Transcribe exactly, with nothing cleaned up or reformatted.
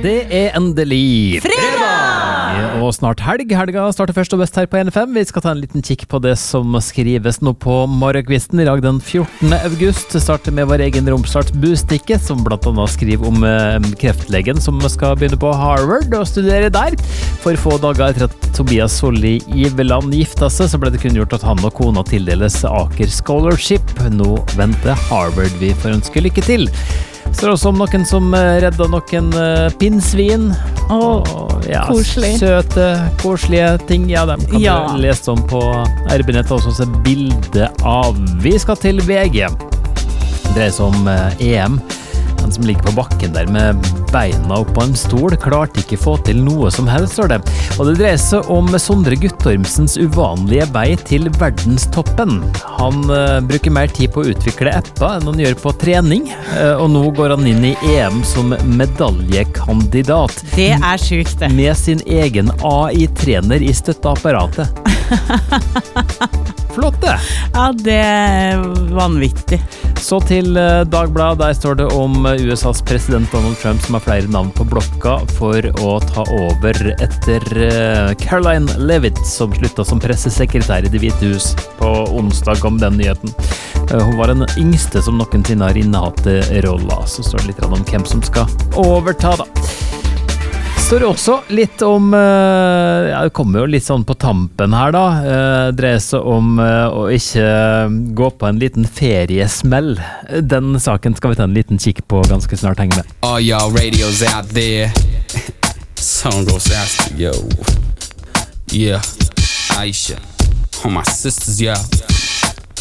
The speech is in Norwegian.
Det er endelig fredag! Og snart helg. Helga starter først og best her på N F M. Vi skal ta en liten kikk på det som skrives nå på morgenkvisten. I dag den fjortende august starter med vår egen Romsdals Bustikke, som blant annet skriver om eh, kreftlegen som skal begynne på Harvard og studere der. For få dager etter at Tobias Solli Iveland gifta seg, så ble det kunngjort at han og kona tildeles Aker Scholarship. Nå venter Harvard. Vi får ønske lykke til. Så er det også om noen som redda noen uh, pinnsvin. Åh, ja, koselig. Søte, koselige ting. Ja, dem kan Ja. du lese om på R B-nettet, og også se bilde av. Vi skal til V G. Det dreier seg om uh, E M. Han som ligger på bakken der med beina opp på en stol, klarte ikke få til noe som helst, står det. Og det dreier seg om Sondre Guttormsens uvanlige vei til verdenstoppen. Han uh, bruker mer tid på å utvikle apper enn han gjør på trening, uh, og nå går han inn i E M som medaljekandidat. Det er sykt det. Med sin egen A I-trener i støtteapparatet. Flott det! Ja, det er vanvittig. Så til uh, Dagbladet, der står det om uh, U S A's president Donald Trump som har flere navn på blokka for å ta over etter uh, Caroline Leavitt, som slutta som pressesekretær i Det hvite hus på onsdag om den nyheten. Uh, hun var den yngste som noensinne har innehatt rolla. Så står det litt om hvem som skal overta da. Står det også litt om, ja, det kommer jo litt sånn på tampen her da, det dreier seg om å ikke gå på en liten feriesmell. Den saken skal vi ta en liten kikk på ganske snart, henge med. All y'all radios out there. Song goes out to yo. Yeah, Aisha. All my sisters, yeah.